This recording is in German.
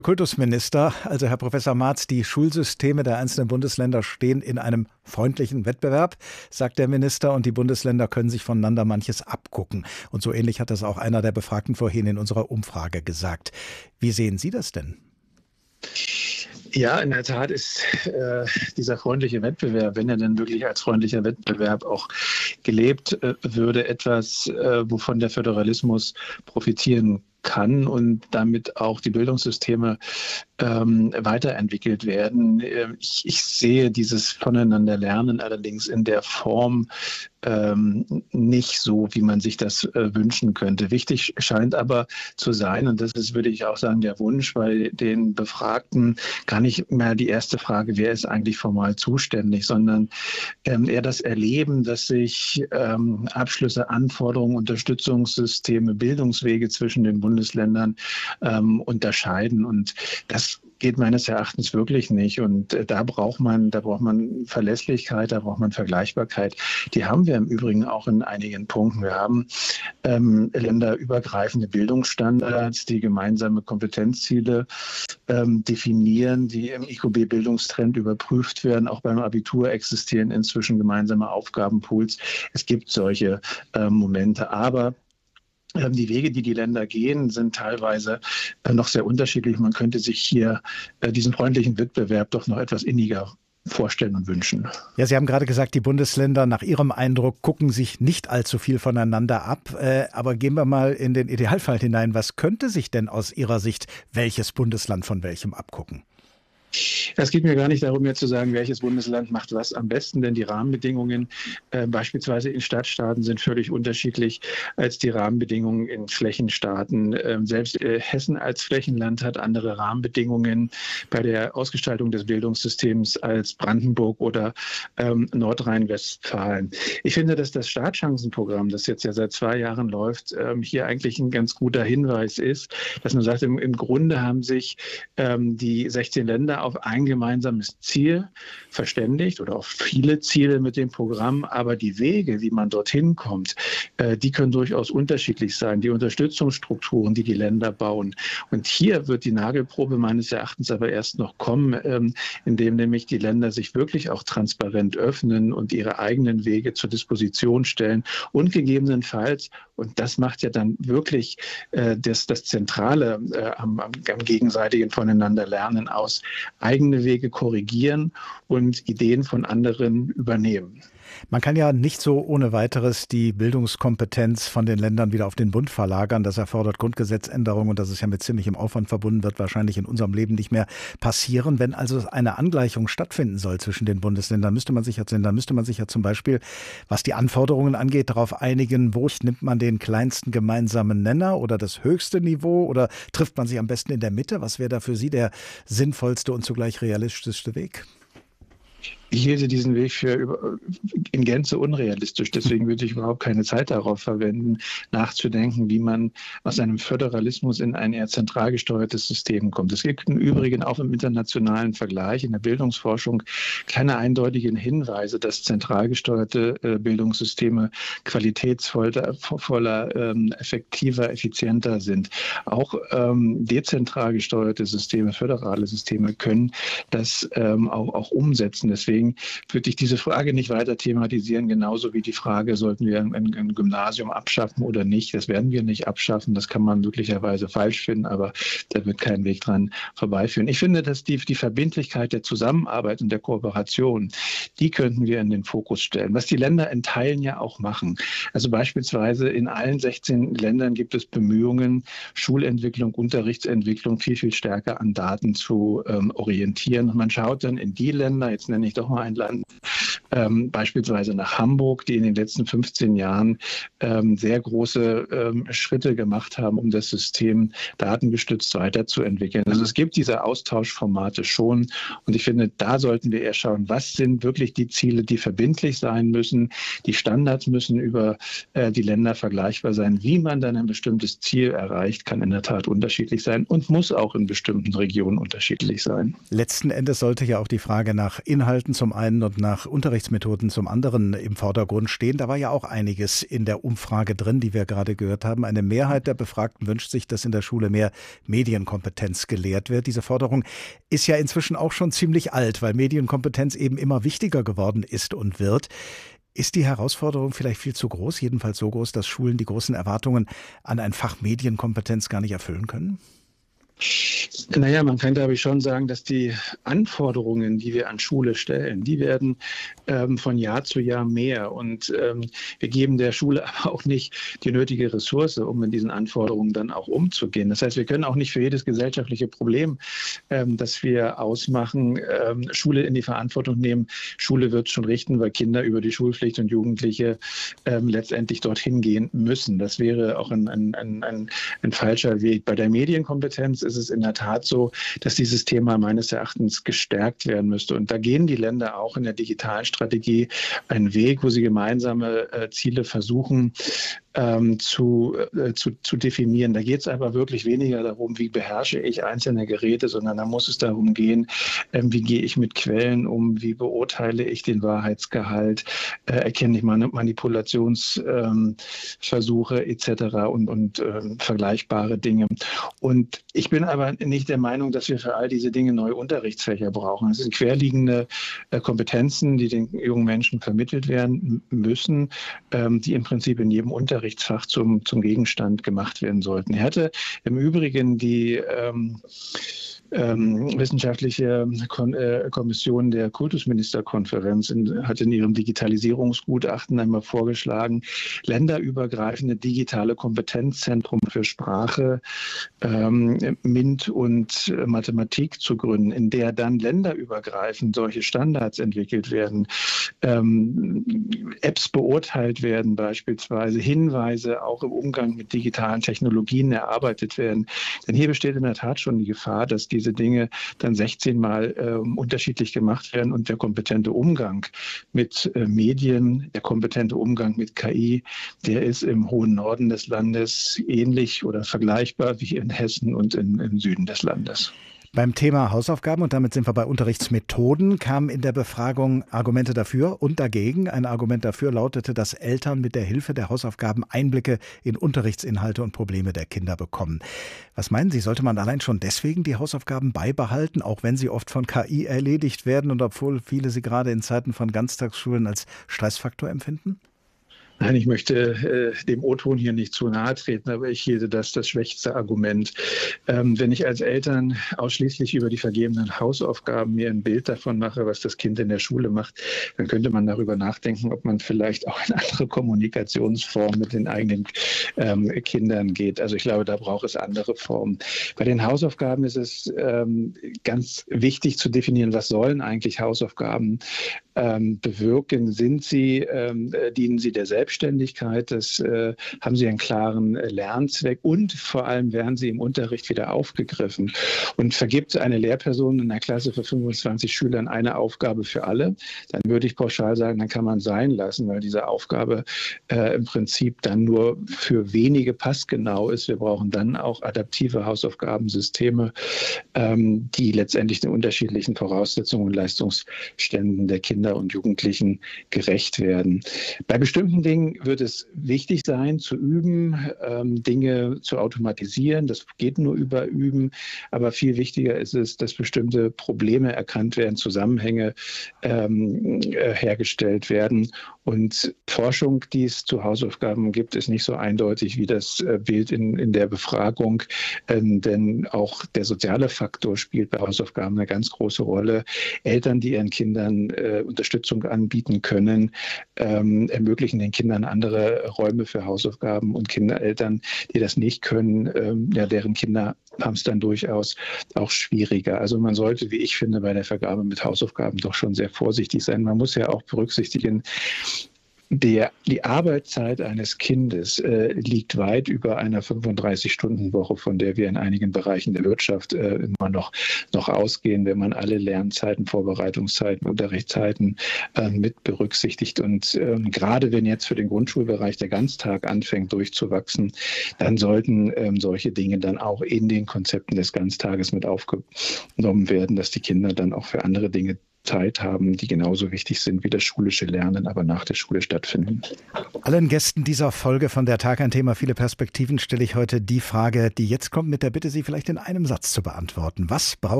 Kultusminister, also Herr Professor Marz, die Schulsysteme der einzelnen Bundesländer stehen in einem freundlichen Wettbewerb, sagt der Minister, und die Bundesländer können sich voneinander manches abgucken. Und so ähnlich hat das auch einer der Befragten vorhin in unserer Umfrage gesagt. Wie sehen Sie das denn? Ja, in der Tat ist dieser freundliche Wettbewerb, wenn er denn wirklich als freundlicher Wettbewerb auch gelebt würde, etwas, wovon der Föderalismus profitieren kann und damit auch die Bildungssysteme weiterentwickelt werden. Ich sehe dieses Voneinanderlernen allerdings in der Form nicht so, wie man sich das wünschen könnte. Wichtig scheint aber zu sein, und das ist, würde ich auch sagen, der Wunsch bei den Befragten, gar nicht mehr die erste Frage, wer ist eigentlich formal zuständig, sondern eher das Erleben, dass sich Abschlüsse, Anforderungen, Unterstützungssysteme, Bildungswege zwischen den Bundesländern unterscheiden. Und das geht meines Erachtens wirklich nicht. Und da braucht man Verlässlichkeit, da braucht man Vergleichbarkeit. Die haben wir im Übrigen auch in einigen Punkten. Wir haben länderübergreifende Bildungsstandards, die gemeinsame Kompetenzziele definieren, die im IQB-Bildungstrend überprüft werden. Auch beim Abitur existieren inzwischen gemeinsame Aufgabenpools. Es gibt solche Momente, aber die Wege, die die Länder gehen, sind teilweise noch sehr unterschiedlich. Man könnte sich hier diesen freundlichen Wettbewerb doch noch etwas inniger vorstellen und wünschen. Ja, Sie haben gerade gesagt, die Bundesländer nach Ihrem Eindruck gucken sich nicht allzu viel voneinander ab. Aber gehen wir mal in den Idealfall hinein. Was könnte sich denn aus Ihrer Sicht welches Bundesland von welchem abgucken? Es geht mir gar nicht darum, jetzt zu sagen, welches Bundesland macht was am besten, denn die Rahmenbedingungen beispielsweise in Stadtstaaten sind völlig unterschiedlich als die Rahmenbedingungen in Flächenstaaten. Selbst Hessen als Flächenland hat andere Rahmenbedingungen bei der Ausgestaltung des Bildungssystems als Brandenburg oder Nordrhein-Westfalen. Ich finde, dass das Startchancenprogramm, das jetzt ja seit 2 Jahren läuft, hier eigentlich ein ganz guter Hinweis ist, dass man sagt, im Grunde haben sich die 16 Länder auf ein gemeinsames Ziel verständigt oder auf viele Ziele mit dem Programm, aber die Wege, wie man dorthin kommt, die können durchaus unterschiedlich sein, die Unterstützungsstrukturen, die die Länder bauen. Und hier wird die Nagelprobe meines Erachtens aber erst noch kommen, indem nämlich die Länder sich wirklich auch transparent öffnen und ihre eigenen Wege zur Disposition stellen und gegebenenfalls, und das macht ja dann wirklich das Zentrale am gegenseitigen Voneinanderlernen aus, eigene Wege korrigieren und Ideen von anderen übernehmen. Man kann ja nicht so ohne weiteres die Bildungskompetenz von den Ländern wieder auf den Bund verlagern. Das erfordert Grundgesetzänderungen und das ist ja mit ziemlichem Aufwand verbunden, wird wahrscheinlich in unserem Leben nicht mehr passieren. Wenn also eine Angleichung stattfinden soll zwischen den Bundesländern, müsste man sich ja zum Beispiel, was die Anforderungen angeht, darauf einigen, wo nimmt man den kleinsten gemeinsamen Nenner oder das höchste Niveau oder trifft man sich am besten in der Mitte? Was wäre da für Sie der sinnvollste und zugleich realistischste Weg? Ich hielte diesen Weg für in Gänze unrealistisch. Deswegen würde ich überhaupt keine Zeit darauf verwenden, nachzudenken, wie man aus einem Föderalismus in ein eher zentral gesteuertes System kommt. Es gibt im Übrigen auch im internationalen Vergleich in der Bildungsforschung keine eindeutigen Hinweise, dass zentral gesteuerte Bildungssysteme qualitätsvoller, effektiver, effizienter sind. Auch dezentral gesteuerte Systeme, föderale Systeme können das auch umsetzen. Deswegen würde ich diese Frage nicht weiter thematisieren, genauso wie die Frage, sollten wir ein Gymnasium abschaffen oder nicht. Das werden wir nicht abschaffen, das kann man möglicherweise falsch finden, aber da wird kein Weg dran vorbeiführen. Ich finde, dass die Verbindlichkeit der Zusammenarbeit und der Kooperation, die könnten wir in den Fokus stellen, was die Länder in Teilen ja auch machen. Also beispielsweise in allen 16 Ländern gibt es Bemühungen, Schulentwicklung, Unterrichtsentwicklung viel, viel stärker an Daten zu orientieren. Und man schaut dann in die Länder, jetzt nenne ich doch mal ein Land, beispielsweise nach Hamburg, die in den letzten 15 Jahren sehr große Schritte gemacht haben, um das System datengestützt weiterzuentwickeln. Also es gibt diese Austauschformate schon und ich finde, da sollten wir eher schauen, was sind wirklich die Ziele, die verbindlich sein müssen. Die Standards müssen über die Länder vergleichbar sein. Wie man dann ein bestimmtes Ziel erreicht, kann in der Tat unterschiedlich sein und muss auch in bestimmten Regionen unterschiedlich sein. Letzten Endes sollte ja auch die Frage nach Inhalten zum einen und nach Unterrichtsmethoden zum anderen im Vordergrund stehen. Da war ja auch einiges in der Umfrage drin, die wir gerade gehört haben. Eine Mehrheit der Befragten wünscht sich, dass in der Schule mehr Medienkompetenz gelehrt wird. Diese Forderung ist ja inzwischen auch schon ziemlich alt, weil Medienkompetenz eben immer wichtiger geworden ist und wird. Ist die Herausforderung vielleicht viel zu groß, jedenfalls so groß, dass Schulen die großen Erwartungen an ein Fach Medienkompetenz gar nicht erfüllen können? Naja, man kann, glaube ich, schon sagen, dass die Anforderungen, die wir an Schule stellen, die werden von Jahr zu Jahr mehr. Und wir geben der Schule aber auch nicht die nötige Ressource, um mit diesen Anforderungen dann auch umzugehen. Das heißt, wir können auch nicht für jedes gesellschaftliche Problem, das wir ausmachen, Schule in die Verantwortung nehmen. Schule wird schon richten, weil Kinder über die Schulpflicht und Jugendliche letztendlich dorthin gehen müssen. Das wäre auch ein falscher Weg. Bei der Medienkompetenz ist es in der Tat so, dass dieses Thema meines Erachtens gestärkt werden müsste. Und da gehen die Länder auch in der digitalen Strategie einen Weg, wo sie gemeinsame Ziele versuchen zu definieren. Da geht es aber wirklich weniger darum, wie beherrsche ich einzelne Geräte, sondern da muss es darum gehen, wie gehe ich mit Quellen um, wie beurteile ich den Wahrheitsgehalt, erkenne ich Manipulationsversuche etc. und vergleichbare Dinge. Und ich bin aber nicht der Meinung, dass wir für all diese Dinge neue Unterrichtsfächer brauchen. Es sind querliegende Kompetenzen, die den jungen Menschen vermittelt werden müssen, die im Prinzip in jedem Unterrichtsfach zum Gegenstand gemacht werden sollten. Er hatte im Übrigen die wissenschaftliche Kommission der Kultusministerkonferenz hat in ihrem Digitalisierungsgutachten einmal vorgeschlagen, länderübergreifende digitale Kompetenzzentrum für Sprache, MINT und Mathematik zu gründen, in der dann länderübergreifend solche Standards entwickelt werden, Apps beurteilt werden, beispielsweise Hinweise auch im Umgang mit digitalen Technologien erarbeitet werden. Denn hier besteht in der Tat schon die Gefahr, dass diese Dinge dann 16 Mal unterschiedlich gemacht werden und der kompetente Umgang mit Medien, der kompetente Umgang mit KI, der ist im hohen Norden des Landes ähnlich oder vergleichbar wie in Hessen und im Süden des Landes. Beim Thema Hausaufgaben, und damit sind wir bei Unterrichtsmethoden, kamen in der Befragung Argumente dafür und dagegen. Ein Argument dafür lautete, dass Eltern mit der Hilfe der Hausaufgaben Einblicke in Unterrichtsinhalte und Probleme der Kinder bekommen. Was meinen Sie, sollte man allein schon deswegen die Hausaufgaben beibehalten, auch wenn sie oft von KI erledigt werden und obwohl viele sie gerade in Zeiten von Ganztagsschulen als Stressfaktor empfinden? Nein, ich möchte dem O-Ton hier nicht zu nahe treten, aber ich hielt das schwächste Argument. Wenn ich als Eltern ausschließlich über die vergebenen Hausaufgaben mir ein Bild davon mache, was das Kind in der Schule macht, dann könnte man darüber nachdenken, ob man vielleicht auch in andere Kommunikationsformen mit den eigenen Kindern geht. Also ich glaube, da braucht es andere Formen. Bei den Hausaufgaben ist es ganz wichtig zu definieren, was sollen eigentlich Hausaufgaben bewirken? Dienen sie der Selbstständigkeit? Haben sie einen klaren Lernzweck und vor allem werden sie im Unterricht wieder aufgegriffen. Und vergibt eine Lehrperson in einer Klasse für 25 Schülern eine Aufgabe für alle, dann würde ich pauschal sagen, dann kann man sein lassen, weil diese Aufgabe im Prinzip dann nur für wenige passgenau ist. Wir brauchen dann auch adaptive Hausaufgabensysteme, die letztendlich den unterschiedlichen Voraussetzungen und Leistungsständen der Kinder und Jugendlichen gerecht werden. Bei bestimmten Dingen wird es wichtig sein, zu üben, Dinge zu automatisieren. Das geht nur über Üben. Aber viel wichtiger ist es, dass bestimmte Probleme erkannt werden, Zusammenhänge hergestellt werden. Und Forschung, die es zu Hausaufgaben gibt, ist nicht so eindeutig wie das Bild in der Befragung. Denn auch der soziale Faktor spielt bei Hausaufgaben eine ganz große Rolle. Eltern, die ihren Kindern Unterstützung anbieten können, ermöglichen den Kindern andere Räume für Hausaufgaben und Eltern, die das nicht können, deren Kinder haben es dann durchaus auch schwieriger. Also man sollte, wie ich finde, bei der Vergabe mit Hausaufgaben doch schon sehr vorsichtig sein. Man muss ja auch berücksichtigen, die Arbeitszeit eines Kindes liegt weit über einer 35-Stunden-Woche, von der wir in einigen Bereichen der Wirtschaft immer noch ausgehen, wenn man alle Lernzeiten, Vorbereitungszeiten, Unterrichtszeiten mit berücksichtigt. Und gerade wenn jetzt für den Grundschulbereich der Ganztag anfängt durchzuwachsen, dann sollten solche Dinge dann auch in den Konzepten des Ganztages mit aufgenommen werden, dass die Kinder dann auch für andere Dinge Zeit haben, die genauso wichtig sind wie das schulische Lernen, aber nach der Schule stattfinden. Allen Gästen dieser Folge von der Tag ein Thema, viele Perspektiven stelle ich heute die Frage, die jetzt kommt, mit der Bitte, sie vielleicht in einem Satz zu beantworten. Was braucht